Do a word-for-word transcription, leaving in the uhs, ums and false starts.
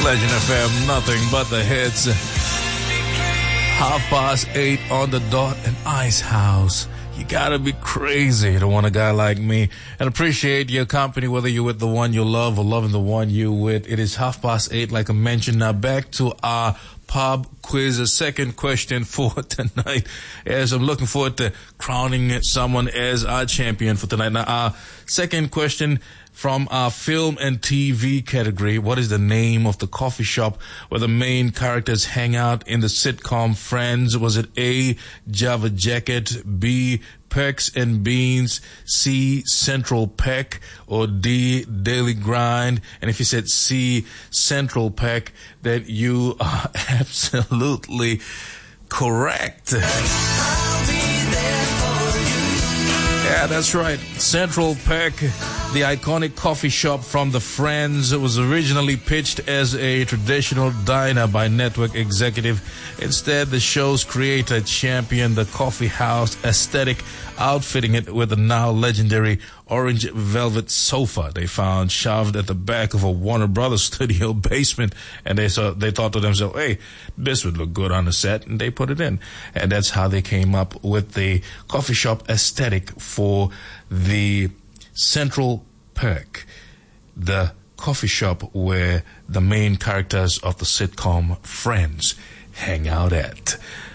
Legend F M, nothing but the hits. Half past eight on the dot in Ice House. You gotta be crazy to want a guy like me. And appreciate your company, whether you're with the one you love or loving the one you with. It is half past eight, like I mentioned. Now back to our pub quiz. The second question for tonight, as I'm looking forward to crowning someone as our champion for tonight. Now, our second question from our film and T V category: what is the name of the coffee shop where the main characters hang out in the sitcom Friends? Was it A, Java Jacket, B, Perks and Beans, C, Central Peck, or D, Daily Grind? And if you said C, Central Peck, that you are absolutely correct. Yeah, that's right. Central Peck, the iconic coffee shop from the Friends, was originally pitched as a traditional diner by network executive. Instead, the show's creator championed the coffee house aesthetic, outfitting it with the now legendary orange velvet sofa they found shoved at the back of a Warner Brothers studio basement. And they saw, they thought to themselves, hey, this would look good on the set, and they put it in. And that's how they came up with the coffee shop aesthetic for the Central Perk, the coffee shop where the main characters of the sitcom Friends hang out at.